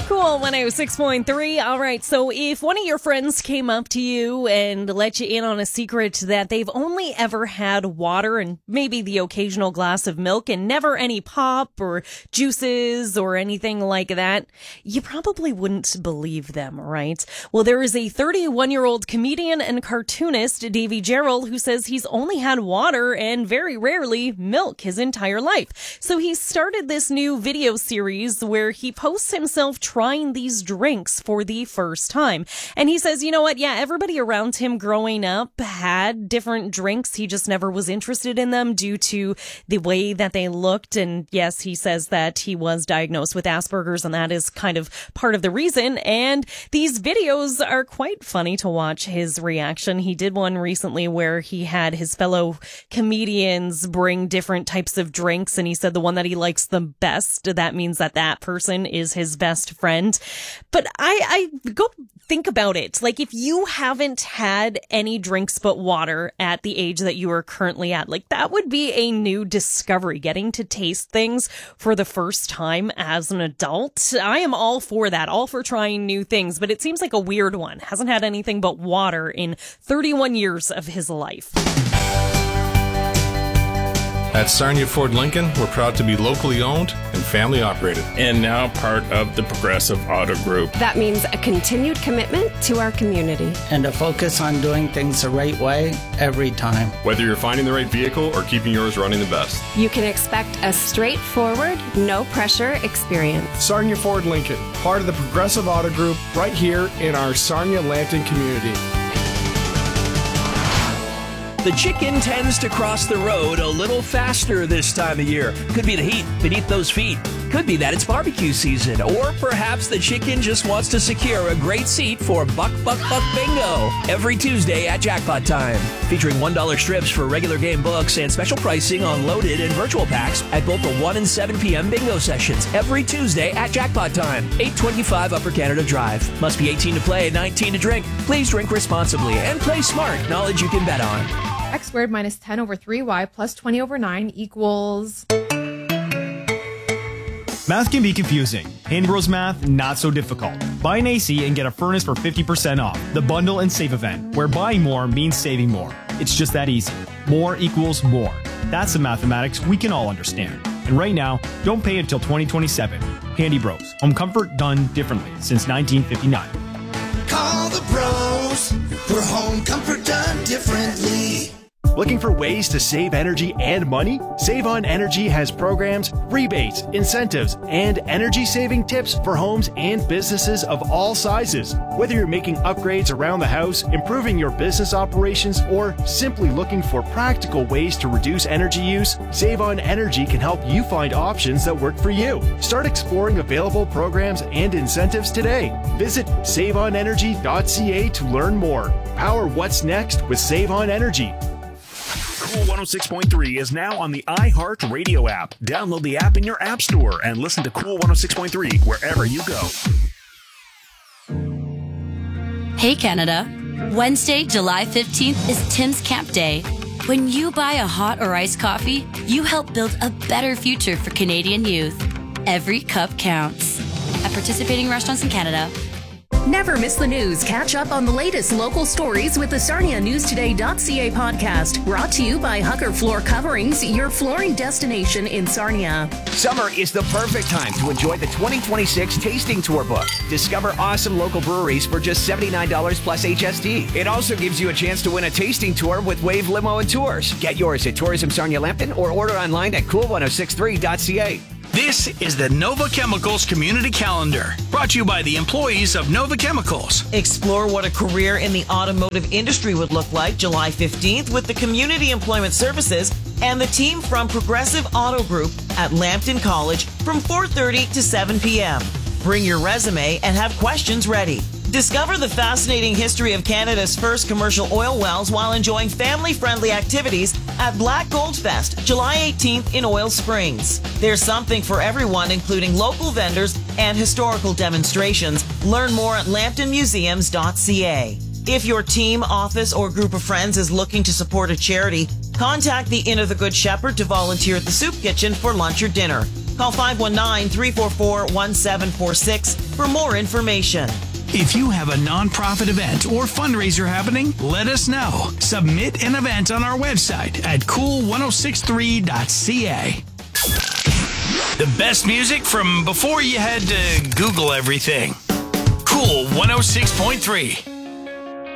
Cool 106.3. All right. So if one of your friends came up to you and let you in on a secret that they've only ever had water and maybe the occasional glass of milk and never any pop or juices or anything like that, you probably wouldn't believe them, right? Well, there is a 31-year-old comedian and cartoonist, Davy Gerald, who says he's only had water and very rarely milk his entire life. So he started this new video series where he posts himself trying these drinks for the first time. And he says, you know what? Yeah, everybody around him growing up had different drinks. He just never was interested in them due to the way that they looked. And yes, he says that he was diagnosed with Asperger's, and that is kind of part of the reason. And these videos are quite funny to watch his reaction. He did one recently where he had his fellow comedians bring different types of drinks, and he said the one that he likes the best, that means that that person is his best friend. But I go think about it. Like, if you haven't had any drinks but water at the age that you are currently at, like, that would be a new discovery, getting to taste things for the first time as an adult. I am all for that, all for trying new things, but it seems like a weird one. Hasn't had anything but water in 31 years of his life. At Sarnia Ford Lincoln, we're proud to be locally owned and family operated. And now part of the Progressive Auto Group. That means a continued commitment to our community. And a focus on doing things the right way every time. Whether you're finding the right vehicle or keeping yours running the best. You can expect a straightforward, no-pressure experience. Sarnia Ford Lincoln, part of the Progressive Auto Group, right here in our Sarnia-Lambton community. The chicken tends to cross the road a little faster this time of year. Could be the heat beneath those feet. Could be that it's barbecue season. Or perhaps the chicken just wants to secure a great seat for Buck Buck Buck Bingo every Tuesday at Jackpot Time. Featuring $1 strips for regular game books and special pricing on loaded and virtual packs at both the 1 and 7 p.m. bingo sessions every Tuesday at Jackpot Time. 825 Upper Canada Drive. Must be 18 to play, 19 to drink. Please drink responsibly and play smart. Knowledge you can bet on. X squared minus 10 over 3y plus 20 over 9 equals... Math can be confusing. Handy Bros Math, not so difficult. Buy an AC and get a furnace for 50% off. The Bundle and Save event, where buying more means saving more. It's just that easy. More equals more. That's the mathematics we can all understand. And right now, don't pay until 2027. Handy Bros. Home comfort done differently since 1959. Call the pros for home comfort done differently. Looking for ways to save energy and money? Save on Energy has programs, rebates, incentives, and energy-saving tips for homes and businesses of all sizes. Whether you're making upgrades around the house, improving your business operations, or simply looking for practical ways to reduce energy use, Save on Energy can help you find options that work for you. Start exploring available programs and incentives today. Visit saveonenergy.ca to learn more. Power what's next with Save on Energy. Cool 106.3 is now on the iHeart Radio app. Download the app in your app store and listen to Cool 106.3 wherever you go. Hey Canada, Wednesday, July 15th is Tim's Camp Day. When you buy a hot or iced coffee, you help build a better future for Canadian youth. Every cup counts. At participating restaurants in Canada. Never miss the news. Catch up on the latest local stories with the SarniaNewsToday.ca podcast. Brought to you by Hugger Floor Coverings, your flooring destination in Sarnia. Summer is the perfect time to enjoy the 2026 Tasting Tour book. Discover awesome local breweries for just $79 plus HST. It also gives you a chance to win a tasting tour with Wave Limo and Tours. Get yours at Tourism Sarnia Lambton or order online at cool1063.ca. This is the Nova Chemicals Community Calendar, brought to you by the employees of Nova Chemicals. Explore what a career in the automotive industry would look like July 15th with the Community Employment Services and the team from Progressive Auto Group at Lambton College from 4:30 to 7 p.m. Bring your resume and have questions ready. Discover the fascinating history of Canada's first commercial oil wells while enjoying family-friendly activities at Black Gold Fest, July 18th in Oil Springs. There's something for everyone, including local vendors and historical demonstrations. Learn more at lambtonmuseums.ca. If your team, office, or group of friends is looking to support a charity, contact the Inn of the Good Shepherd to volunteer at the Soup Kitchen for lunch or dinner. Call 519-344-1746 for more information. If you have a nonprofit event or fundraiser happening, let us know. Submit an event on our website at cool1063.ca. The best music from before you had to Google everything. Cool 106.3.